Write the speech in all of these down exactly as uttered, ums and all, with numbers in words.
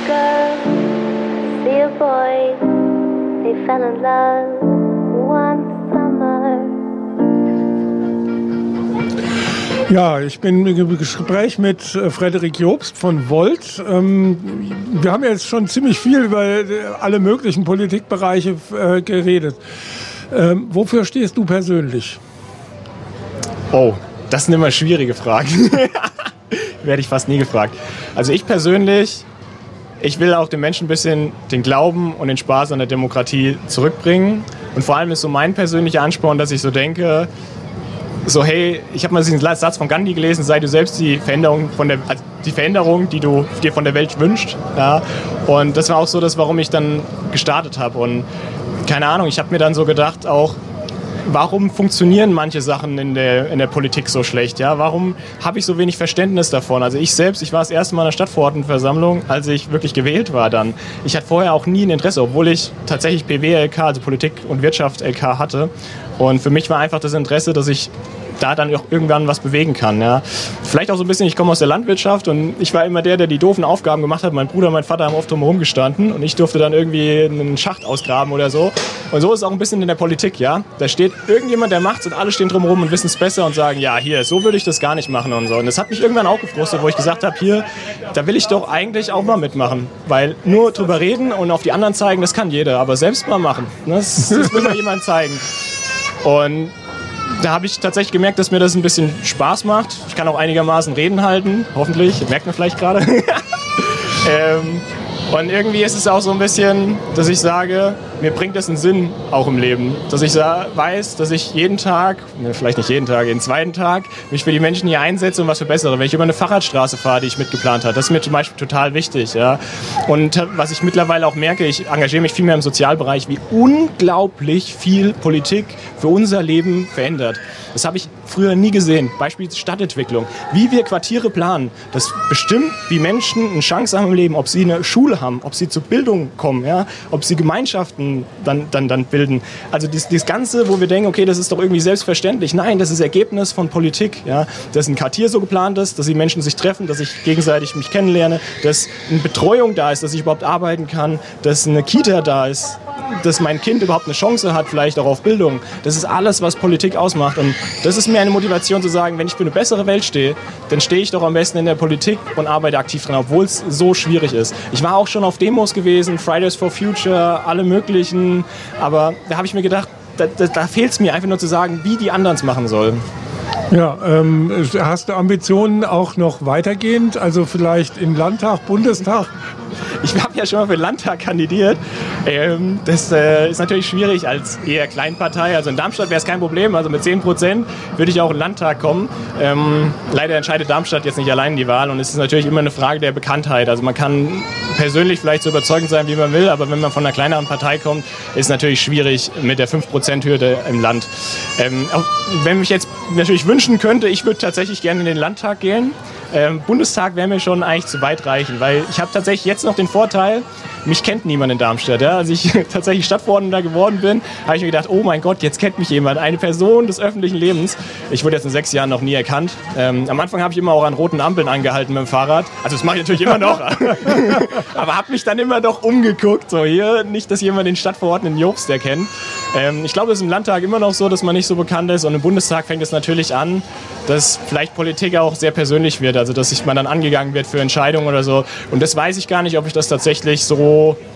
girl, see a boy, they fell in love one summer. Ja, ich bin im Gespräch mit Frederik Jobst von Volt. Ähm, wir haben jetzt schon ziemlich viel über alle möglichen Politikbereiche äh, geredet. Ähm, wofür stehst du persönlich? Oh, das sind immer schwierige Fragen. Werde ich fast nie gefragt. Also ich persönlich, ich will auch den Menschen ein bisschen den Glauben und den Spaß an der Demokratie zurückbringen. Und vor allem ist so mein persönlicher Ansporn, dass ich so denke, so hey, ich habe mal diesen Satz von Gandhi gelesen, sei du selbst die Veränderung, von der, also die Veränderung, die du dir von der Welt wünschst. Ja? Und das war auch so das, warum ich dann gestartet habe. Und keine Ahnung, ich habe mir dann so gedacht auch, warum funktionieren manche Sachen in der, in der Politik so schlecht? Ja? Warum habe ich so wenig Verständnis davon? Also ich selbst, ich war das erste Mal in der Stadtverordnetenversammlung, als ich wirklich gewählt war dann. Ich hatte vorher auch nie ein Interesse, obwohl ich tatsächlich P W L K, also Politik und Wirtschaft L K hatte. Und für mich war einfach das Interesse, dass ich da dann auch irgendwann was bewegen kann. Ja. Vielleicht auch so ein bisschen, ich komme aus der Landwirtschaft und ich war immer der, der die doofen Aufgaben gemacht hat. Mein Bruder und mein Vater haben oft drumherum gestanden und ich durfte dann irgendwie einen Schacht ausgraben oder so. Und so ist es auch ein bisschen in der Politik, ja. Da steht irgendjemand, der macht's und alle stehen drumherum und wissen es besser und sagen, ja, hier, so würde ich das gar nicht machen und so. Und das hat mich irgendwann auch gefrustet, wo ich gesagt habe, hier, da will ich doch eigentlich auch mal mitmachen. Weil nur drüber reden und auf die anderen zeigen, das kann jeder, aber selbst mal machen. Das, das will mal jemand zeigen. Und da habe ich tatsächlich gemerkt, dass mir das ein bisschen Spaß macht. Ich kann auch einigermaßen Reden halten, hoffentlich, merkt man vielleicht gerade. ähm, und irgendwie ist es auch so ein bisschen, dass ich sage, mir bringt das einen Sinn auch im Leben. Dass ich weiß, dass ich jeden Tag, vielleicht nicht jeden Tag, jeden zweiten Tag, mich für die Menschen hier einsetze und was verbessere. Wenn ich über eine Fahrradstraße fahre, die ich mitgeplant habe, das ist mir zum Beispiel total wichtig. Ja. Und was ich mittlerweile auch merke, ich engagiere mich viel mehr im Sozialbereich, wie unglaublich viel Politik für unser Leben verändert. Das habe ich früher nie gesehen. Beispiel Stadtentwicklung. Wie wir Quartiere planen, das bestimmt, wie Menschen eine Chance haben im Leben, ob sie eine Schule haben, ob sie zur Bildung kommen, ja, ob sie Gemeinschaften dann, dann, dann bilden. Also das, das Ganze, wo wir denken, okay, das ist doch irgendwie selbstverständlich. Nein, das ist Ergebnis von Politik. Ja. Dass ein Quartier so geplant ist, dass die Menschen sich treffen, dass ich gegenseitig mich kennenlerne, dass eine Betreuung da ist, dass ich überhaupt arbeiten kann, dass eine Kita da ist, dass mein Kind überhaupt eine Chance hat, vielleicht auch auf Bildung. Das ist alles, was Politik ausmacht. Und das ist mir eine Motivation zu sagen, wenn ich für eine bessere Welt stehe, dann stehe ich doch am besten in der Politik und arbeite aktiv dran, obwohl es so schwierig ist. Ich war auch schon auf Demos gewesen, Fridays for Future, alle möglichen. Aber da habe ich mir gedacht, da, da, da fehlt es mir einfach nur zu sagen, wie die anderen es machen sollen. Ja, ähm, hast du Ambitionen auch noch weitergehend? Also vielleicht im Landtag, Bundestag? Ich habe ja schon mal für den Landtag kandidiert. Ähm, das äh, ist natürlich schwierig als eher Kleinpartei. Also in Darmstadt wäre es kein Problem. Also mit zehn Prozent würde ich auch in den Landtag kommen. Ähm, leider entscheidet Darmstadt jetzt nicht allein die Wahl. Und es ist natürlich immer eine Frage der Bekanntheit. Also man kann persönlich vielleicht so überzeugend sein, wie man will. Aber wenn man von einer kleineren Partei kommt, ist es natürlich schwierig mit der fünf Prozent Hürde im Land. Ähm, auch wenn mich jetzt natürlich wünschen könnte, ich würde tatsächlich gerne in den Landtag gehen. Ähm, Bundestag wäre mir schon eigentlich zu weit reichen, weil ich habe tatsächlich jetzt noch den Vorteil, mich kennt niemand in Darmstadt. Ja? Als ich tatsächlich Stadtverordneter geworden bin, habe ich mir gedacht, oh mein Gott, jetzt kennt mich jemand, eine Person des öffentlichen Lebens. Ich wurde jetzt in sechs Jahren noch nie erkannt. Ähm, am Anfang habe ich immer auch an roten Ampeln angehalten mit dem Fahrrad. Also das mache ich natürlich immer noch. Aber habe mich dann immer doch umgeguckt. So hier, nicht, dass jemand den Stadtverordneten Jobst erkennt. Ähm, ich glaube, es ist im Landtag immer noch so, dass man nicht so bekannt ist. Und im Bundestag fängt es natürlich an, dass vielleicht Politik auch sehr persönlich wird. Also dass sich man dann angegangen wird für Entscheidungen oder so. Und das weiß ich gar nicht, ob ich das tatsächlich so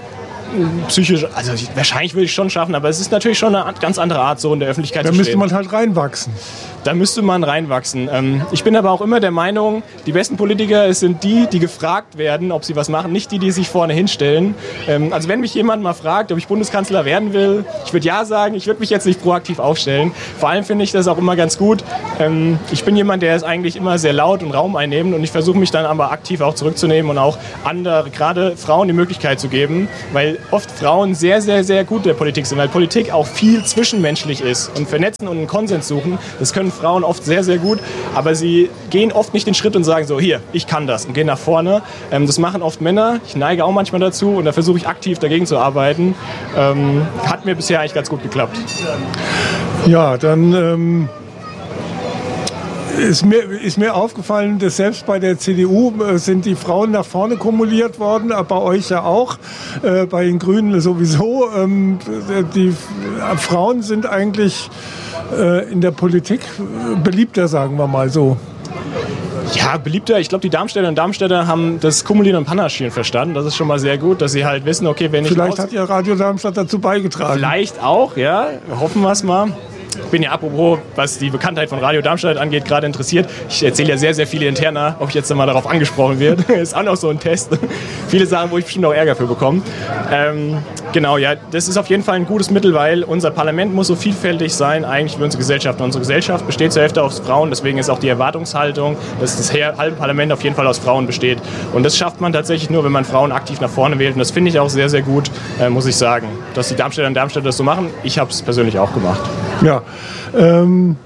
psychisch, also wahrscheinlich würde ich schon schaffen, aber es ist natürlich schon eine ganz andere Art, so in der Öffentlichkeit da zu stehen. Da müsste man halt reinwachsen. Da müsste man reinwachsen. Ähm, ich bin aber auch immer der Meinung, die besten Politiker es sind die, die gefragt werden, ob sie was machen, nicht die, die sich vorne hinstellen. Ähm, also wenn mich jemand mal fragt, ob ich Bundeskanzler werden will, ich würde ja sagen, ich würde mich jetzt nicht proaktiv aufstellen. Vor allem finde ich das auch immer ganz gut. Ähm, ich bin jemand, der ist eigentlich immer sehr laut und Raum einnehmend und ich versuche mich dann aber aktiv auch zurückzunehmen und auch andere, gerade Frauen, die Möglichkeit zu geben, weil oft Frauen sehr, sehr, sehr gut in der Politik sind, weil Politik auch viel zwischenmenschlich ist und vernetzen und einen Konsens suchen. Das können Frauen oft sehr, sehr gut, aber sie gehen oft nicht den Schritt und sagen so, hier, ich kann das und gehen nach vorne. Ähm, das machen oft Männer, ich neige auch manchmal dazu und da versuche ich aktiv dagegen zu arbeiten. Ähm, hat mir bisher eigentlich ganz gut geklappt. Ja, dann ähm, ist mir, ist mir aufgefallen, dass selbst bei der C D U sind die Frauen nach vorne kumuliert worden, aber bei euch ja auch, äh, bei den Grünen sowieso. Ähm, die Frauen sind eigentlich äh, in der Politik beliebter, sagen wir mal so. Ja, beliebter. Ich glaube, die Darmstädter und Darmstädter haben das Kumulieren und Panaschieren verstanden. Das ist schon mal sehr gut, dass sie halt wissen, okay, wenn ich... Vielleicht hat ja Radio Darmstadt dazu beigetragen. Vielleicht auch, ja. Hoffen wir es mal. Ich bin ja apropos, was die Bekanntheit von Radio Darmstadt angeht, gerade interessiert. Ich erzähle ja sehr, sehr viele interner, ob ich jetzt mal darauf angesprochen werde. Ist auch noch so ein Test. Viele Sachen, wo ich bestimmt auch Ärger für bekomme. Ähm, genau, ja, das ist auf jeden Fall ein gutes Mittel, weil unser Parlament muss so vielfältig sein, eigentlich wie unsere Gesellschaft. Und unsere Gesellschaft besteht zur Hälfte aus Frauen, deswegen ist auch die Erwartungshaltung, dass das halbe Parlament auf jeden Fall aus Frauen besteht. Und das schafft man tatsächlich nur, wenn man Frauen aktiv nach vorne wählt. Und das finde ich auch sehr, sehr gut, äh, muss ich sagen, dass die Darmstädter und Darmstädter das so machen. Ich habe es persönlich auch gemacht. Ja, ähm,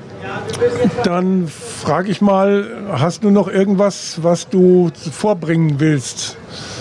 dann frage ich mal, hast du noch irgendwas, was du vorbringen willst?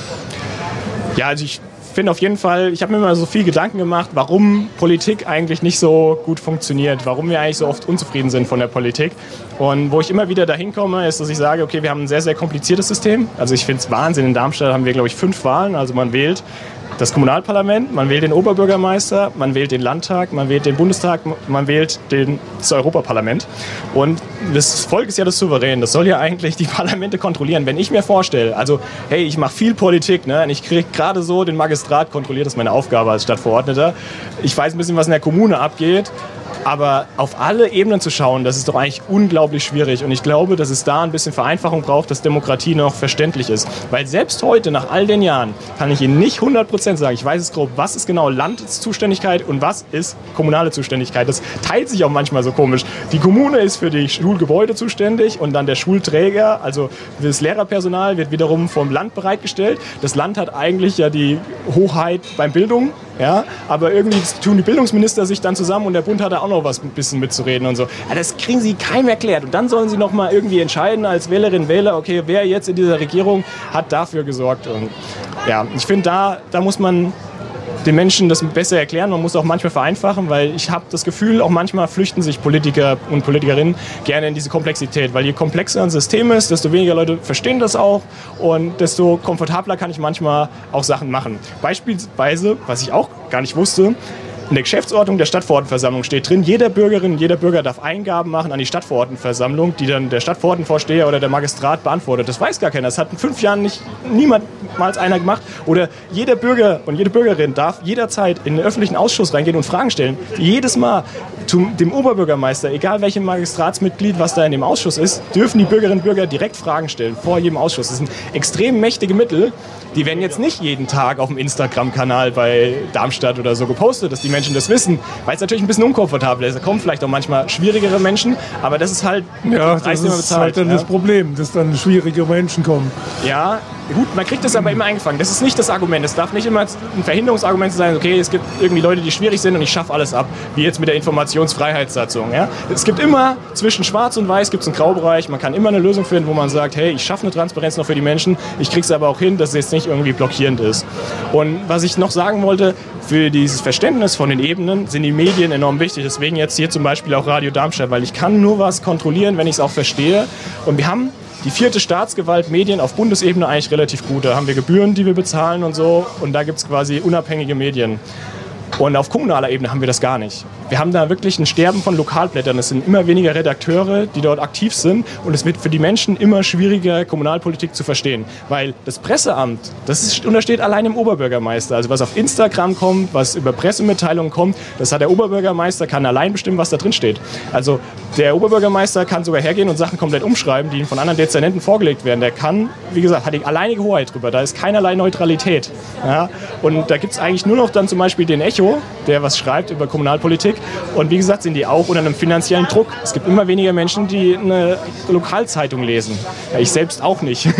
Ja, also ich finde auf jeden Fall, ich habe mir immer so viel Gedanken gemacht, warum Politik eigentlich nicht so gut funktioniert, warum wir eigentlich so oft unzufrieden sind von der Politik. Und wo ich immer wieder dahin komme, ist, dass ich sage, okay, wir haben ein sehr, sehr kompliziertes System. Also ich finde es Wahnsinn, in Darmstadt haben wir, glaube ich, fünf Wahlen, also man wählt das Kommunalparlament, man wählt den Oberbürgermeister, man wählt den Landtag, man wählt den Bundestag, man wählt den, das Europaparlament. Und das Volk ist ja das Souverän, das soll ja eigentlich die Parlamente kontrollieren. Wenn ich mir vorstelle, also hey, ich mache viel Politik, ne, und ich kriege gerade so den Magistrat kontrolliert, das ist meine Aufgabe als Stadtverordneter. Ich weiß ein bisschen, was in der Kommune abgeht. Aber auf alle Ebenen zu schauen, das ist doch eigentlich unglaublich schwierig. Und ich glaube, dass es da ein bisschen Vereinfachung braucht, dass Demokratie noch verständlich ist. Weil selbst heute, nach all den Jahren, kann ich Ihnen nicht hundert Prozent sagen, ich weiß es grob, was ist genau Landeszuständigkeit und was ist kommunale Zuständigkeit. Das teilt sich auch manchmal so komisch. Die Kommune ist für die Schulgebäude zuständig und dann der Schulträger, also das Lehrerpersonal, wird wiederum vom Land bereitgestellt. Das Land hat eigentlich ja die Hoheit beim Bildung. Ja, aber irgendwie tun die Bildungsminister sich dann zusammen und der Bund hat da auch noch was ein bisschen mitzureden und so. Ja, das kriegen sie keinem erklärt. Und dann sollen sie noch mal irgendwie entscheiden als Wählerinnen und Wähler, okay, wer jetzt in dieser Regierung hat dafür gesorgt. Und ja, ich finde, da, da muss man den Menschen das besser erklären. Man muss auch manchmal vereinfachen, weil ich habe das Gefühl, auch manchmal flüchten sich Politiker und Politikerinnen gerne in diese Komplexität. Weil je komplexer ein System ist, desto weniger Leute verstehen das auch und desto komfortabler kann ich manchmal auch Sachen machen. Beispielsweise, was ich auch gar nicht wusste, in der Geschäftsordnung der Stadtverordnetenversammlung steht drin, jeder Bürgerin und jeder Bürger darf Eingaben machen an die Stadtverordnetenversammlung, die dann der Stadtverordnetenvorsteher oder der Magistrat beantwortet. Das weiß gar keiner. Das hat in fünf Jahren nicht niemals einer gemacht. Oder jeder Bürger und jede Bürgerin darf jederzeit in den öffentlichen Ausschuss reingehen und Fragen stellen. Jedes Mal zum, dem Oberbürgermeister, egal welchem Magistratsmitglied, was da in dem Ausschuss ist, dürfen die Bürgerinnen und Bürger direkt Fragen stellen vor jedem Ausschuss. Das sind extrem mächtige Mittel. Die werden jetzt nicht jeden Tag auf dem Instagram-Kanal bei Darmstadt oder so gepostet, dass die Menschen das wissen, weil es natürlich ein bisschen unkomfortabel ist. Da kommen vielleicht auch manchmal schwierigere Menschen, aber das ist halt ja, das ist bezahlt, halt dann ja. Das Problem, dass dann schwierige Menschen kommen. Ja, gut, man kriegt das aber immer eingefangen. Das ist nicht das Argument. Es darf nicht immer ein Verhinderungsargument sein, okay, es gibt irgendwie Leute, die schwierig sind und ich schaffe alles ab, wie jetzt mit der Informationsfreiheitssatzung. Ja? Es gibt immer, zwischen Schwarz und Weiß gibt es einen Graubereich. Man kann immer eine Lösung finden, wo man sagt, hey, ich schaffe eine Transparenz noch für die Menschen, ich kriege es aber auch hin, dass es jetzt nicht irgendwie blockierend ist. Und was ich noch sagen wollte, für dieses Verständnis von den Ebenen sind die Medien enorm wichtig. Deswegen jetzt hier zum Beispiel auch Radio Darmstadt, weil ich kann nur was kontrollieren, wenn ich es auch verstehe. Und wir haben die vierte Staatsgewalt Medien auf Bundesebene eigentlich relativ gut. Da haben wir Gebühren, die wir bezahlen und so. Und da gibt es quasi unabhängige Medien. Und auf kommunaler Ebene haben wir das gar nicht. Wir haben da wirklich ein Sterben von Lokalblättern. Es sind immer weniger Redakteure, die dort aktiv sind. Und es wird für die Menschen immer schwieriger, Kommunalpolitik zu verstehen. Weil das Presseamt, das ist, untersteht allein dem Oberbürgermeister. Also was auf Instagram kommt, was über Pressemitteilungen kommt, das hat der Oberbürgermeister, kann allein bestimmen, was da drin steht. Also der Oberbürgermeister kann sogar hergehen und Sachen komplett umschreiben, die ihm von anderen Dezernenten vorgelegt werden. Der kann, wie gesagt, hat die alleinige Hoheit drüber. Da ist keinerlei Neutralität. Ja? Und da gibt es eigentlich nur noch dann zum Beispiel den Echo, der was schreibt über Kommunalpolitik. Und wie gesagt, sind die auch unter einem finanziellen Druck. Es gibt immer weniger Menschen, die eine Lokalzeitung lesen. Ja, ich selbst auch nicht.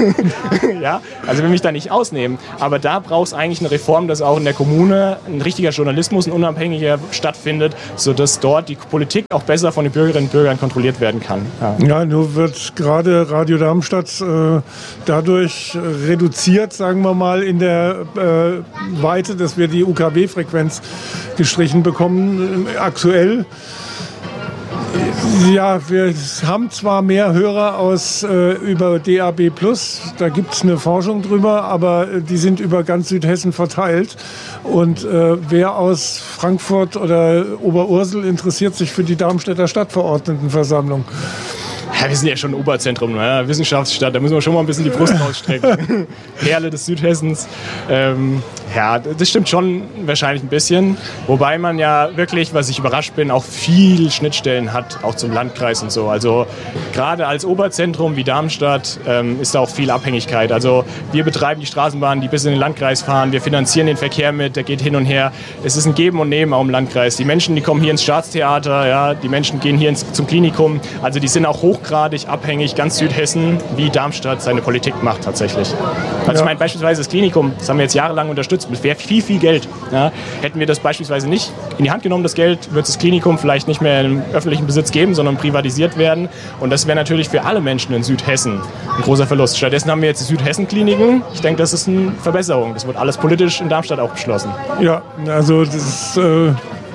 Ja, also will mich da nicht ausnehmen. Aber da braucht es eigentlich eine Reform, dass auch in der Kommune ein richtiger Journalismus, ein unabhängiger stattfindet, sodass dort die Politik auch besser von den Bürgerinnen und Bürgern kontrolliert werden kann. Ja, ja, nur wird gerade Radio Darmstadt äh, dadurch reduziert, sagen wir mal, in der äh, Weite, dass wir die U K W-Frequenz gestrichen bekommen. Aktuell Ja, wir haben zwar mehr Hörer aus äh, über D A B plus, da gibt es eine Forschung drüber, aber die sind über ganz Südhessen verteilt. Und äh, wer aus Frankfurt oder Oberursel interessiert sich für die Darmstädter Stadtverordnetenversammlung? Ja, wir sind ja schon ein Oberzentrum, ne? Wissenschaftsstadt, da müssen wir schon mal ein bisschen die Brust ausstrecken. Perle des Südhessens. Ähm, ja, das stimmt schon wahrscheinlich ein bisschen. Wobei man ja wirklich, was ich überrascht bin, auch viel Schnittstellen hat, auch zum Landkreis und so. Also gerade als Oberzentrum wie Darmstadt ähm, ist da auch viel Abhängigkeit. Also wir betreiben die Straßenbahnen, die bis in den Landkreis fahren. Wir finanzieren den Verkehr mit, der geht hin und her. Es ist ein Geben und Nehmen auch im Landkreis. Die Menschen, die kommen hier ins Staatstheater, ja, die Menschen gehen hier ins, zum Klinikum. Also die sind auch hochgradig abhängig, ganz Südhessen, wie Darmstadt seine Politik macht tatsächlich. Also ja. Ich meine beispielsweise das Klinikum, das haben wir jetzt jahrelang unterstützt, mit sehr viel, viel Geld. Ja. Hätten wir das beispielsweise nicht in die Hand genommen, das Geld, wird das Klinikum vielleicht nicht mehr im öffentlichen Besitz geben, sondern privatisiert werden. Und das wäre natürlich für alle Menschen in Südhessen ein großer Verlust. Stattdessen haben wir jetzt die Südhessen-Kliniken. Ich denke, das ist eine Verbesserung. Das wird alles politisch in Darmstadt auch beschlossen. Ja, also das ist... Äh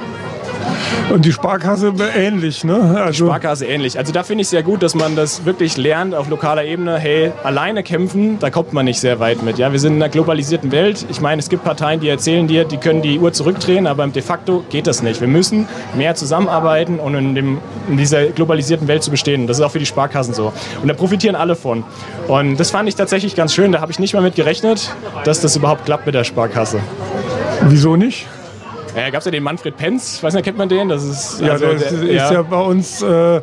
Und die Sparkasse ähnlich, ne? Also Sparkasse ähnlich. Also da finde ich sehr gut, dass man das wirklich lernt auf lokaler Ebene. Hey, alleine kämpfen, da kommt man nicht sehr weit mit. Ja? Wir sind in einer globalisierten Welt. Ich meine, es gibt Parteien, die erzählen dir, die können die Uhr zurückdrehen, aber de facto geht das nicht. Wir müssen mehr zusammenarbeiten, um in, dem, in dieser globalisierten Welt zu bestehen. Das ist auch für die Sparkassen so. Und da profitieren alle von. Und das fand ich tatsächlich ganz schön. Da habe ich nicht mal mit gerechnet, dass das überhaupt klappt mit der Sparkasse. Wieso nicht? Ja, gab es ja den Manfred Penz, ich weiß nicht, kennt man den? Das ist, ja, also, der ist, der, ist ja. ja bei uns äh,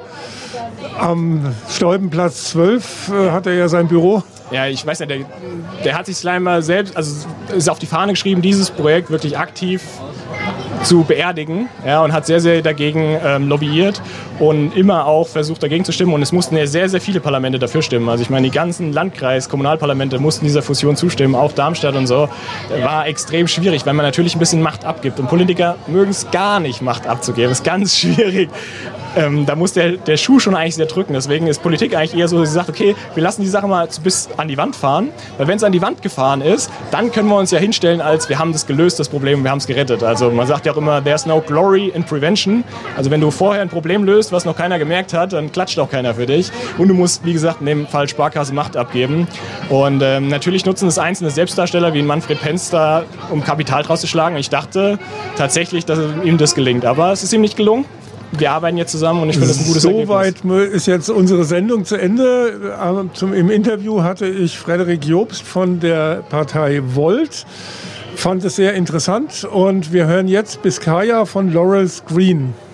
am Stolpenplatz zwölf, äh, hat er ja sein Büro. Ja, ich weiß nicht, der, der hat sich scheinbar selbst, also ist auf die Fahne geschrieben, dieses Projekt wirklich aktiv zu beerdigen, ja, und hat sehr, sehr dagegen ähm, lobbyiert und immer auch versucht, dagegen zu stimmen. Und es mussten ja sehr, sehr viele Parlamente dafür stimmen. Also ich meine, die ganzen Landkreis-, Kommunalparlamente mussten dieser Fusion zustimmen, auch Darmstadt und so. War extrem schwierig, weil man natürlich ein bisschen Macht abgibt. Und Politiker mögen es gar nicht, Macht abzugeben. Das ist ganz schwierig. Ähm, da muss der, der Schuh schon eigentlich sehr drücken. Deswegen ist Politik eigentlich eher so, dass sie sagt, okay, wir lassen die Sache mal bis an die Wand fahren. Weil wenn es an die Wand gefahren ist, dann können wir uns ja hinstellen, als wir haben das gelöst, das Problem, wir haben es gerettet. Also man sagt ja auch immer, there's no glory in prevention. Also wenn du vorher ein Problem löst, was noch keiner gemerkt hat, dann klatscht auch keiner für dich. Und du musst, wie gesagt, in dem Fall Sparkasse Macht abgeben. Und ähm, natürlich nutzen es einzelne Selbstdarsteller wie ein Manfred Penz da, um Kapital draus zu schlagen. Ich dachte tatsächlich, dass ihm das gelingt. Aber es ist ihm nicht gelungen. Wir arbeiten jetzt zusammen und ich finde das ein gutes Ergebnis. Soweit ist jetzt unsere Sendung zu Ende. Zum, Im Interview hatte ich Frederik Jobst von der Partei Volt. Fand es sehr interessant und wir hören jetzt Biskaya von Laurels Green.